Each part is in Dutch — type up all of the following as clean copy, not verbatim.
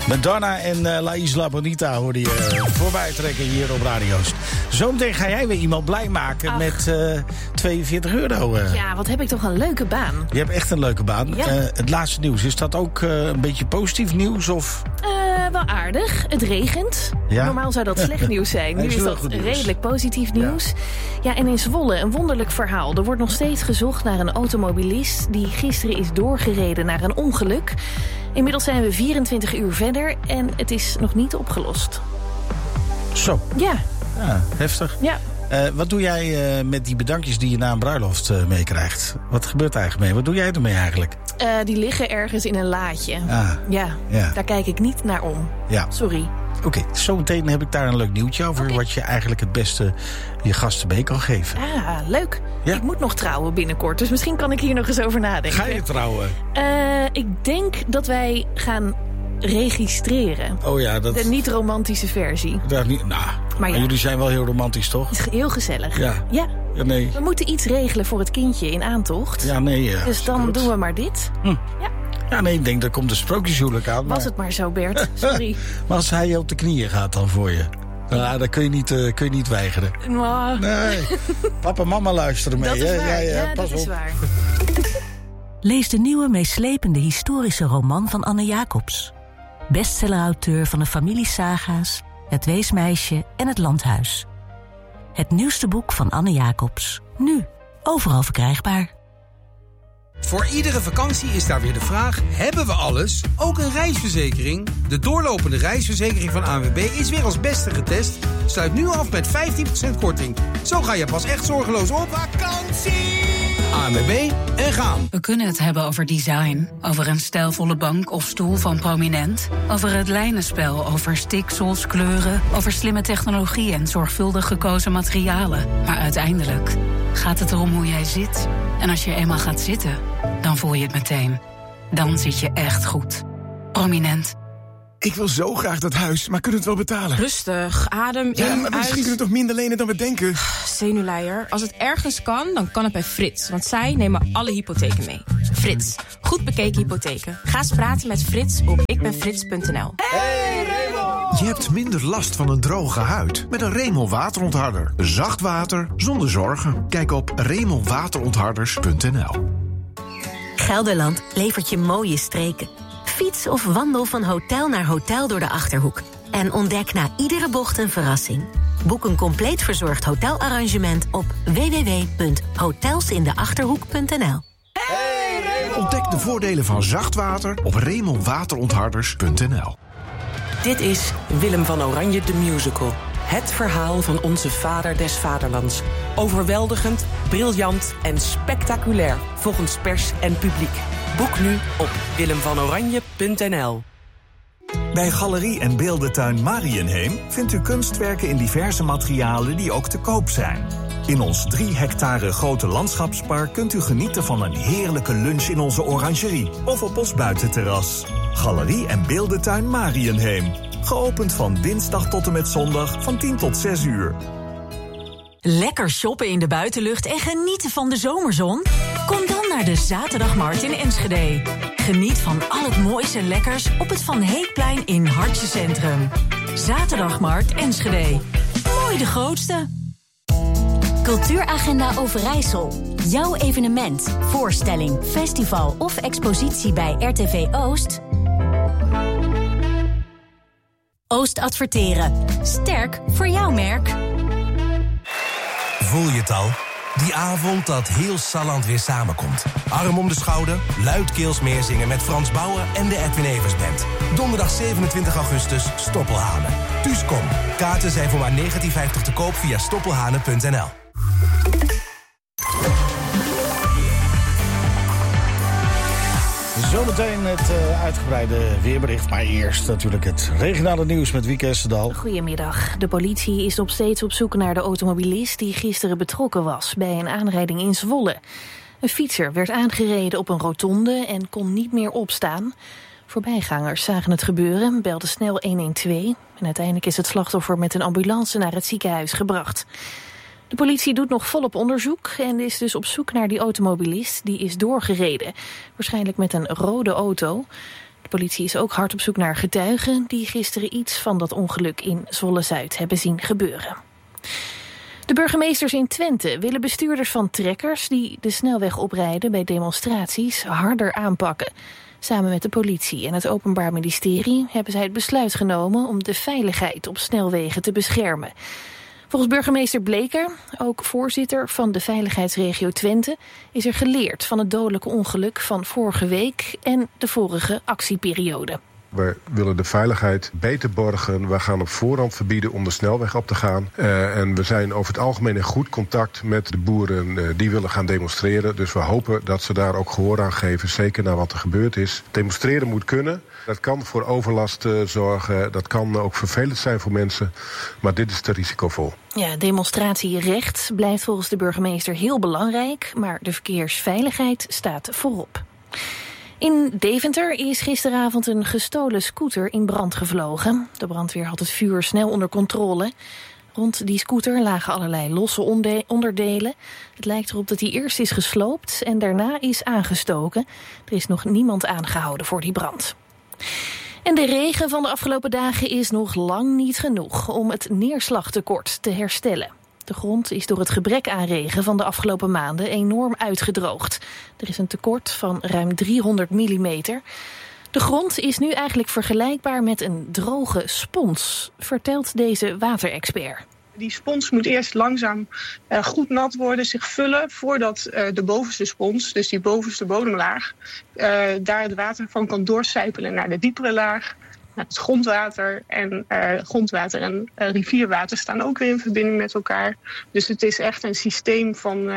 Madonna en La Isla Bonita hoorde je voorbij trekken hier op radio's. Zometeen ga jij weer iemand blij maken met €42. Ja, wat heb ik toch een leuke baan. Je hebt echt een leuke baan. Ja. Het laatste nieuws, is dat ook een beetje positief nieuws? Of? Wel aardig. Het regent. Ja? Normaal zou dat slecht nieuws zijn. Nu is dat redelijk positief nieuws. Ja, en in Zwolle een wonderlijk verhaal. Er wordt nog steeds gezocht naar een automobilist die gisteren is doorgereden naar een ongeluk. Inmiddels zijn we 24 uur verder en het is nog niet opgelost. Zo. Ja, Heftig. ja. Wat doe jij met die bedankjes die je na een bruiloft meekrijgt? Wat gebeurt er eigenlijk mee? Wat doe jij ermee eigenlijk? Die liggen ergens in een laadje. Ja, daar kijk ik niet naar om. Ja. Sorry. Oké, zometeen heb ik daar een leuk nieuwtje over. Wat je eigenlijk het beste je gasten mee kan geven. Ah, leuk. Ja. Ik moet nog trouwen binnenkort, dus misschien kan ik hier nog eens over nadenken. Ga je trouwen? Ik denk dat wij gaan registreren. Oh ja, dat... De niet-romantische versie. Dat niet, maar ja. Jullie zijn wel heel romantisch, toch? Het is heel gezellig. Ja. Ja. Ja, nee. We moeten iets regelen voor het kindje in aantocht. Ja, nee. Dus dan doen we maar dit. Ja. Ja, nee, ik denk, er komt een sprookjeshuwelijk aan. Was het maar zo, Bert. Sorry. Maar als hij op de knieën gaat dan voor je... dan kun je niet weigeren. Nee. Papa en mama luisteren mee. Dat is waar. Ja, pas dat is op. waar. Lees de nieuwe meeslepende historische roman van Anne Jacobs. Bestsellerauteur van de familiesaga's, Het Weesmeisje en Het Landhuis. Het nieuwste boek van Anne Jacobs. Nu, overal verkrijgbaar. Voor iedere vakantie is daar weer de vraag: hebben we alles? Ook een reisverzekering? De doorlopende reisverzekering van ANWB is weer als beste getest. Sluit nu af met 15% korting. Zo ga je pas echt zorgeloos op vakantie. ANWB en gaan. We kunnen het hebben over design, over een stijlvolle bank of stoel van Prominent, over het lijnenspel, over stiksels, kleuren, over slimme technologie en zorgvuldig gekozen materialen. Maar uiteindelijk gaat het erom hoe jij zit. En als je eenmaal gaat zitten, dan voel je het meteen. Dan zit je echt goed. Prominent. Ik wil zo graag dat huis, maar kunnen we het wel betalen? Rustig, adem in, Ja, maar misschien kunnen we toch minder lenen dan we denken? Zenuwleier. Als het ergens kan, dan kan het bij Frits. Want zij nemen alle hypotheken mee. Frits, goed bekeken hypotheken. Ga eens praten met Frits op ikbenfrits.nl. Je hebt minder last van een droge huid met een Remel waterontharder. Zacht water zonder zorgen. Kijk op remelwaterontharders.nl. Gelderland levert je mooie streken. Fiets of wandel van hotel naar hotel door de Achterhoek. En ontdek na iedere bocht een verrassing. Boek een compleet verzorgd hotelarrangement op www.hotelsindeachterhoek.nl. Ontdek de voordelen van zacht water op remelwaterontharders.nl. Dit is Willem van Oranje de Musical. Het verhaal van onze vader des vaderlands. Overweldigend, briljant en spectaculair volgens pers en publiek. Boek nu op willemvanoranje.nl. Bij Galerie en Beeldentuin Mariënheem vindt u kunstwerken in diverse materialen die ook te koop zijn. In ons 3 hectare grote landschapspark kunt u genieten van een heerlijke lunch in onze orangerie of op ons buitenterras. Galerie en Beeldentuin Mariënheem. Geopend van dinsdag tot en met zondag van 10 tot 6 uur. Lekker shoppen in de buitenlucht en genieten van de zomerzon? Kom dan naar de Zaterdagmarkt in Enschede. Geniet van al het moois en lekkers op het Van Heekplein in Hartje Centrum. Zaterdagmarkt Enschede. Mooi de grootste. Cultuuragenda Overijssel. Jouw evenement, voorstelling, festival of expositie bij RTV Oost? Oost Adverteren. Sterk voor jouw merk. Voel je het al? Die avond dat heel Salland weer samenkomt. Arm om de schouder, luidkeels meezingen met Frans Bauer en de Edwin Evers Band. Donderdag 27 augustus, Stoppelhanen. Dus kom. Kaarten zijn voor maar €19,50 te koop via stoppelhanen.nl. Zometeen het uitgebreide weerbericht. Maar eerst natuurlijk het regionale nieuws met Wieke Estendal. Goedemiddag. De politie is nog steeds op zoek naar de automobilist die gisteren betrokken was bij een aanrijding in Zwolle. Een fietser werd aangereden op een rotonde en kon niet meer opstaan. Voorbijgangers zagen het gebeuren, belden snel 112... en uiteindelijk is het slachtoffer met een ambulance naar het ziekenhuis gebracht. De politie doet nog volop onderzoek en is dus op zoek naar die automobilist die is doorgereden. Waarschijnlijk met een rode auto. De politie is ook hard op zoek naar getuigen die gisteren iets van dat ongeluk in Zwolle-Zuid hebben zien gebeuren. De burgemeesters in Twente willen bestuurders van trekkers die de snelweg oprijden bij demonstraties harder aanpakken. Samen met de politie en het Openbaar Ministerie hebben zij het besluit genomen om de veiligheid op snelwegen te beschermen. Volgens burgemeester Bleker, ook voorzitter van de veiligheidsregio Twente, is er geleerd van het dodelijke ongeluk van vorige week en de vorige actieperiode. We willen de veiligheid beter borgen. We gaan op voorhand verbieden om de snelweg op te gaan. En we zijn over het algemeen in goed contact met de boeren die willen gaan demonstreren. Dus we hopen dat ze daar ook gehoor aan geven, zeker naar wat er gebeurd is. Demonstreren moet kunnen. Dat kan voor overlast zorgen. Dat kan ook vervelend zijn voor mensen. Maar dit is te risicovol. Ja, demonstratierecht blijft volgens de burgemeester heel belangrijk. Maar de verkeersveiligheid staat voorop. In Deventer is gisteravond een gestolen scooter in brand gevlogen. De brandweer had het vuur snel onder controle. Rond die scooter lagen allerlei losse onderdelen. Het lijkt erop dat hij eerst is gesloopt en daarna is aangestoken. Er is nog niemand aangehouden voor die brand. En de regen van de afgelopen dagen is nog lang niet genoeg om het neerslagtekort te herstellen. De grond is door het gebrek aan regen van de afgelopen maanden enorm uitgedroogd. Er is een tekort van ruim 300 millimeter. De grond is nu eigenlijk vergelijkbaar met een droge spons, vertelt deze waterexpert. Die spons moet eerst langzaam goed nat worden, zich vullen, voordat de bovenste spons, dus die bovenste bodemlaag, daar het water van kan doorcijpelen naar de diepere laag. Het grondwater en rivierwater staan ook weer in verbinding met elkaar. Dus het is echt een systeem van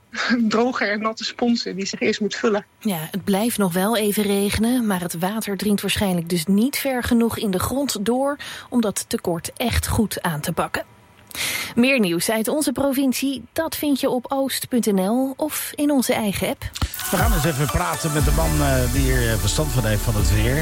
droge en natte sponsen die zich eerst moet vullen. Ja, het blijft nog wel even regenen, maar het water dringt waarschijnlijk dus niet ver genoeg in de grond door om dat tekort echt goed aan te pakken. Meer nieuws uit onze provincie, dat vind je op oost.nl of in onze eigen app. We gaan eens even praten met de man die er verstand van heeft van het weer.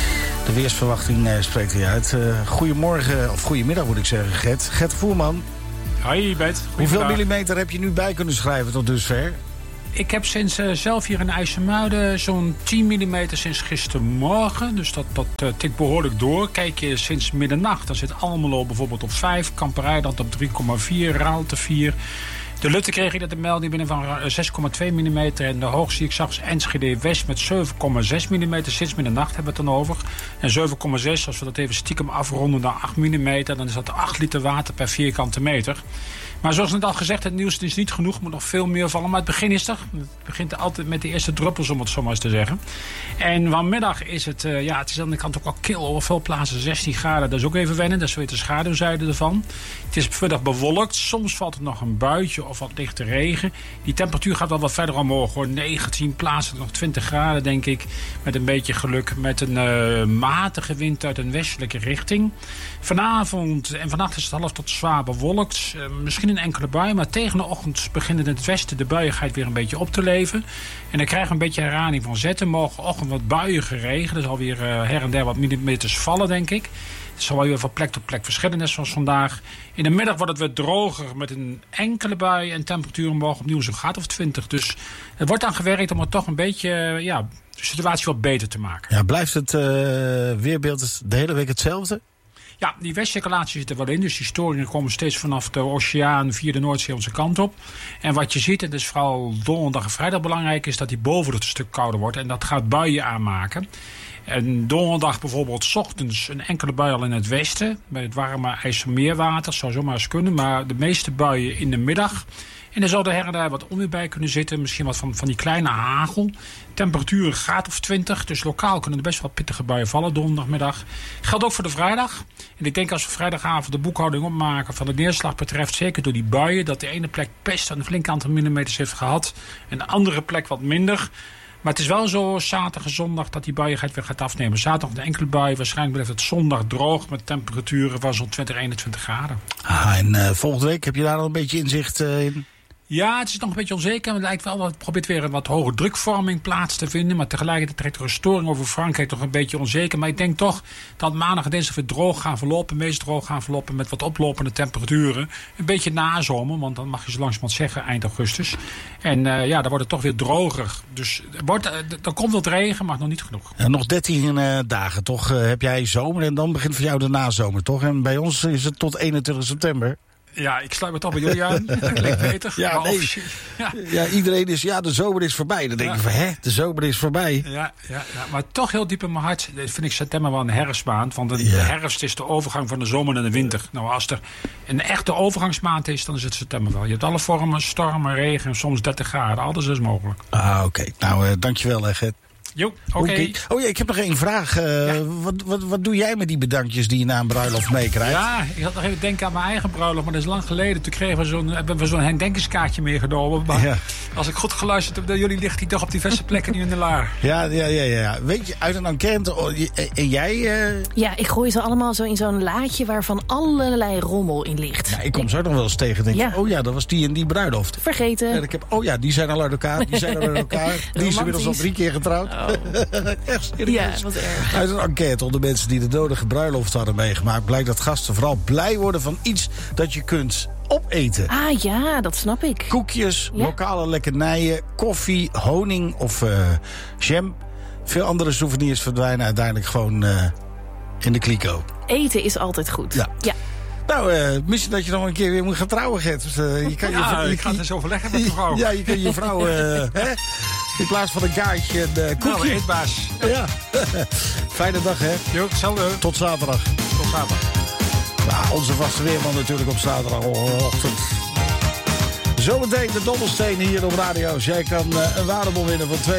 De weersverwachting spreekt hij uit. Goedemorgen, of goedemiddag moet ik zeggen, Gert. Gert Voerman. Hoi, Bert. Hoeveel millimeter heb je nu bij kunnen schrijven tot dusver? Ik heb sinds zelf hier in IJsselmuiden zo'n 10 mm sinds gistermorgen. Dus dat tikt behoorlijk door. Kijk je sinds middernacht, dan zit Almelo bijvoorbeeld op 5. Kampereiland op 3,4, Raalte 4. De Lutte kreeg ik dat de melding binnen van 6,2 mm. En de hoogste ik zag is Enschede West met 7,6 mm. Sinds middernacht hebben we het dan over. En 7,6, als we dat even stiekem afronden naar 8 mm... dan is dat 8 liter water per vierkante meter. Maar zoals net al gezegd, het nieuws is niet genoeg. Er moet nog veel meer vallen. Maar het begin is er. Het begint altijd met de eerste druppels, om het zo maar eens te zeggen. En vanmiddag is het, het is aan de kant ook al kil. Over veel plaatsen 16 graden. Dat is ook even wennen. Dat is weer de schaduwzijde ervan. Het is vanmiddag bewolkt. Soms valt er nog een buitje of wat lichte regen. Die temperatuur gaat wel wat verder omhoog, hoor. 19 plaatsen, nog 20 graden, denk ik. Met een beetje geluk. Met een matige wind uit een westelijke richting. Vanavond en vannacht is het half tot zwaar bewolkt. Misschien een enkele bui, maar tegen de ochtend beginnen in het westen de buiigheid weer een beetje op te leven. En dan krijgen we een beetje herhaling van zetten. Morgenochtend wat buiige regen. Er zal weer her en der wat millimeters vallen, denk ik. Het zal wel weer van plek tot plek verschillen, net zoals vandaag. In de middag wordt het weer droger met een enkele bui en temperaturen morgen opnieuw zo'n graad of 20. Dus er wordt aan gewerkt om er toch een beetje de situatie wat beter te maken. Ja, blijft het weerbeeld de hele week hetzelfde? Ja, die westcirculatie zit er wel in. Dus die storingen komen steeds vanaf de oceaan via de Noordzee onze kant op. En wat je ziet, en dat is vooral donderdag en vrijdag belangrijk, is dat die bovenlucht een stuk kouder wordt. En dat gaat buien aanmaken. En donderdag bijvoorbeeld 's ochtends een enkele bui al in het westen. Bij het warme IJsselmeerwater, zou zomaar eens kunnen. Maar de meeste buien in de middag. En er zal er her en daar wat onweer bij kunnen zitten. Misschien wat van die kleine hagel. Temperatuur een graad of 20. Dus lokaal kunnen er best wel pittige buien vallen donderdagmiddag. Geldt ook voor de vrijdag. En ik denk als we vrijdagavond de boekhouding opmaken van de neerslag betreft, zeker door die buien, dat de ene plek best een flink aantal millimeters heeft gehad. En de andere plek wat minder. Maar het is wel zo, zaterdag en zondag, dat die buiigheid weer gaat afnemen. Zaterdag een enkele bui, waarschijnlijk blijft het zondag droog met temperaturen van zo'n 20, 21 graden. En volgende week, heb je daar al een beetje inzicht in? Ja, het is nog een beetje onzeker. Het lijkt wel dat het probeert weer een wat hoge drukvorming plaats te vinden. Maar tegelijkertijd trekt er een storing over Frankrijk toch een beetje onzeker. Maar ik denk toch dat maandag en dinsdag weer droog gaan verlopen. Meest droog gaan verlopen met wat oplopende temperaturen. Een beetje nazomer, want dan mag je zo langzamerhand zeggen eind augustus. En dan wordt het toch weer droger. Dus dan komt wat regen, maar nog niet genoeg. Ja, nog 13 dagen toch heb jij zomer en dan begint voor jou de nazomer, toch? En bij ons is het tot 21 september. Ja, ik sluit me toch bij jullie aan. Dat klinkt beter. Ja, nee. Ja, iedereen is, de zomer is voorbij. Dan denk je van, de zomer is voorbij. Ja, maar toch heel diep in mijn hart vind ik september wel een herfstmaand. Want de herfst is de overgang van de zomer naar de winter. Nou, als er een echte overgangsmaand is, dan is het september wel. Je hebt alle vormen, stormen, regen, soms 30 graden. Alles is mogelijk. Oké. Nou, dankjewel, Gert. Jo, oké. Oh ja, ik heb nog één vraag. Wat doe jij met die bedankjes die je na een bruiloft meekrijgt? Ja, ik had nog even denken aan mijn eigen bruiloft, maar dat is lang geleden. Toen hebben we zo'n herdenkingskaartje meegenomen. Maar als ik goed geluisterd heb, jullie ligt die toch op diverse plekken nu in de laar. Ja. Weet je, uit een enquête, en jij? Ja, ik gooi ze allemaal zo in zo'n laadje waarvan allerlei rommel in ligt. Ja, ik kom zo nog wel eens tegen en denk dat was die en die bruiloft. Vergeten. En ik heb, die zijn al uit elkaar, die is inmiddels al 3 keer getrouwd. Echt serieus. Ja, wat erg. Uit een enquête onder mensen die de nodige bruiloft hadden meegemaakt blijkt dat gasten vooral blij worden van iets dat je kunt opeten. Ah ja, dat snap ik. Koekjes, lokale lekkernijen, koffie, honing of jam. Veel andere souvenirs verdwijnen uiteindelijk gewoon in de kliko. Eten is altijd goed. Ja. Nou, misschien dat je nog een keer weer moet gaan trouwen, Gert. Dus, ik ga het eens overleggen met de vrouw. Ja, je kan je vrouw... in plaats van een kaartje een koekje. Nou, eetbaas. Ja. Fijne dag, hè? Jo, hetzelfde. Tot zaterdag. Nou, onze vaste weerman natuurlijk op zaterdagochtend. Zometeen de dobbelstenen hier op Radio. Jij kan een waardebon winnen van